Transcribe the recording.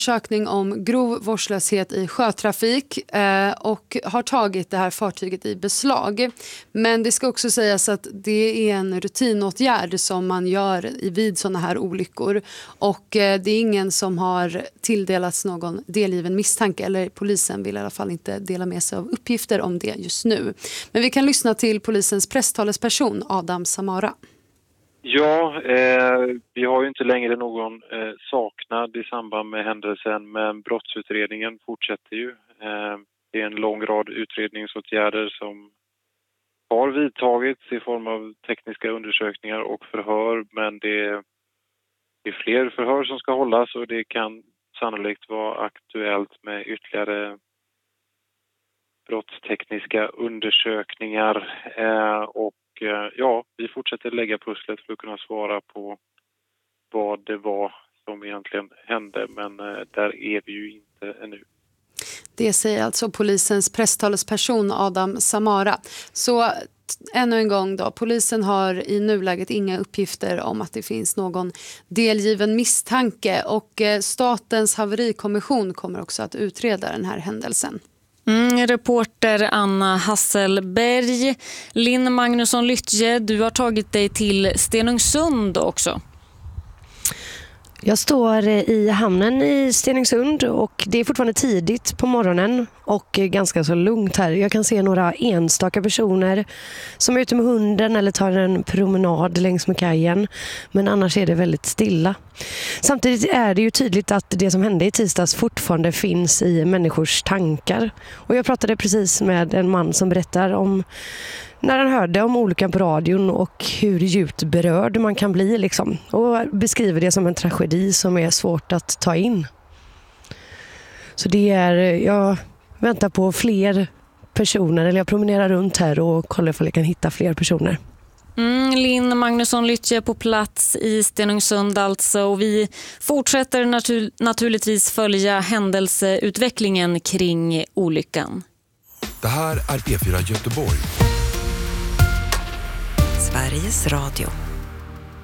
Undersökning om grov vårdslöshet i sjötrafik och har tagit det här fartyget i beslag. Men det ska också sägas att det är en rutinåtgärd som man gör vid sådana här olyckor. Och det är ingen som har tilldelats någon delgiven misstanke, eller polisen vill i alla fall inte dela med sig av uppgifter om det just nu. Men vi kan lyssna till polisens presstalesperson Adam Samara. Ja, vi har ju inte längre någon saknad i samband med händelsen, men brottsutredningen fortsätter ju. Det är en lång rad utredningsåtgärder som har vidtagits i form av tekniska undersökningar och förhör, men det är fler förhör som ska hållas och det kan sannolikt vara aktuellt med ytterligare brottstekniska undersökningar och ja, vi fortsätter lägga pusslet för att kunna svara på vad det var som egentligen hände, men där är vi ju inte ännu. Det säger alltså polisens presstalesperson Adam Samara. Så ännu en gång då, polisen har i nuläget inga uppgifter om att det finns någon delgiven misstanke och statens haverikommission kommer också att utreda den här händelsen. Reporter Anna Hasselberg. Linn Magnusson Lyttje, du har tagit dig till Stenungsund också. Jag står i hamnen i Stenungsund och det är fortfarande tidigt på morgonen och ganska så lugnt här. Jag kan se några enstaka personer som är ute med hunden eller tar en promenad längs med kajen. Men annars är det väldigt stilla. Samtidigt är det ju tydligt att det som hände i tisdags fortfarande finns i människors tankar. Och jag pratade precis med en man som berättar om när han hörde om olyckan på radion och hur djupt berörd man kan bli liksom. Och beskriver det som en tragedi som är svårt att ta in. Så det är, jag väntar på fler personer, eller jag promenerar runt här och kollar ifall jag kan hitta fler personer. Linn Magnusson Lyttje på plats i Stenungsund alltså, och vi fortsätter naturligtvis följa händelseutvecklingen kring olyckan. Det här är P4 Göteborg. Sveriges Radio.